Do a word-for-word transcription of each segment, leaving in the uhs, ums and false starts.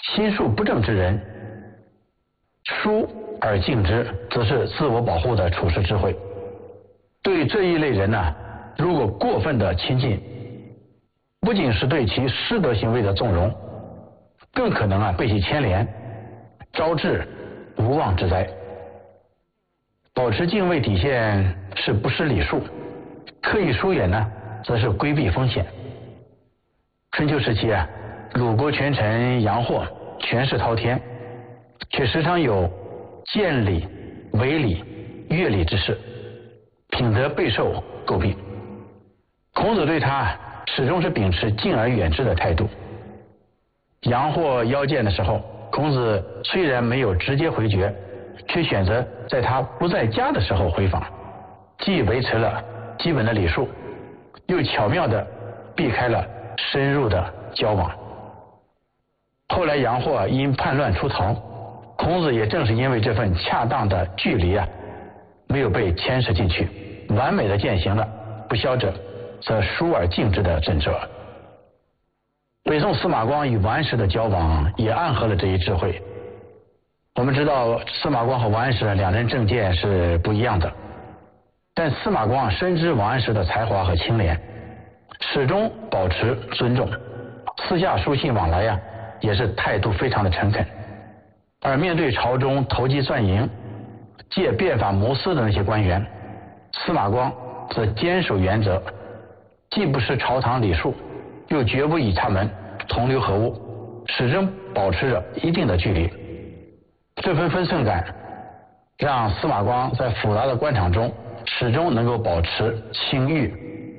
心术不正之人，疏而敬之，则是自我保护的处世智慧。对这一类人呢、啊，如果过分的亲近，不仅是对其失德行为的纵容，更可能啊被其牵连，招致无妄之灾。保持敬畏底线是不失礼数，刻意疏远呢，则是规避风险。春秋时期啊，鲁国权臣杨霍权势滔天，却时常有见礼、违礼、越礼之事，品德备受诟病。孔子对他始终是秉持敬而远之的态度。杨霍邀见的时候，孔子虽然没有直接回绝，却选择在他不在家的时候回访，既维持了基本的礼数，又巧妙地避开了深入的交往。后来杨霍因叛乱出逃，孔子也正是因为这份恰当的距离啊，没有被牵涉进去，完美的践行了不肖者则疏而敬之的准则。北宋司马光与王安石的交往也暗合了这一智慧。我们知道司马光和王安石两人政见是不一样的，但司马光深知王安石的才华和清廉，始终保持尊重，私下书信往来呀、啊，也是态度非常的诚恳。而面对朝中投机钻营、借变法谋私的那些官员，司马光则坚守原则，既不失朝堂礼数，又绝不与他们同流合污，始终保持着一定的距离。这份分寸感让司马光在复杂的官场中始终能够保持清誉。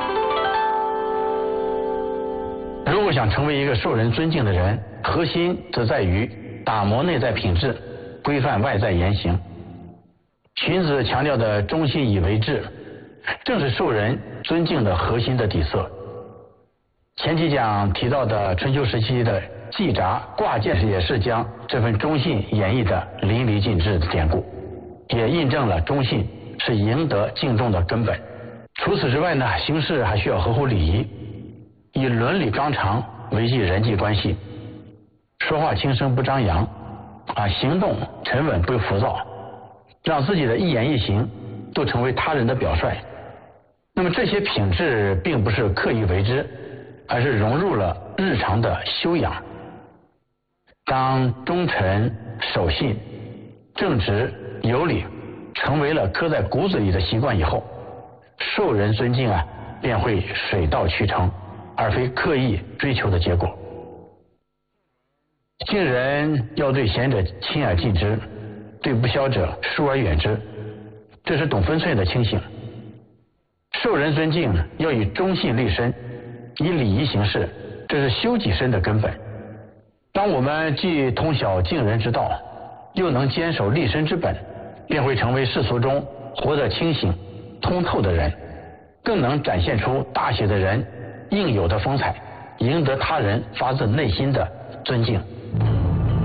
如果想成为一个受人尊敬的人，核心则在于打磨内在品质，规范外在言行。荀子强调的忠信以为质，正是受人尊敬的核心的底色。前几讲提到的春秋时期的季札挂件，也是将这份忠信演绎的淋漓尽致的典故，也印证了忠信是赢得敬重的根本。除此之外呢，行事还需要合乎礼仪，以伦理纲常维系人际关系，说话轻声不张扬，啊，行动沉稳不浮躁，让自己的一言一行都成为他人的表率。那么这些品质并不是刻意为之，而是融入了日常的修养。当忠诚、守信、正直、有礼成为了刻在骨子里的习惯以后，受人尊敬啊，便会水到渠成，而非刻意追求的结果。敬人要对贤者亲而近之，对不肖者疏而远之，这是懂分寸的清醒。受人尊敬要以忠信立身，以礼仪行事，这是修己身的根本。当我们既通晓敬人之道，又能坚守立身之本，便会成为世俗中活得清醒通透的人，更能展现出大写的人应有的风采，赢得他人发自内心的尊敬。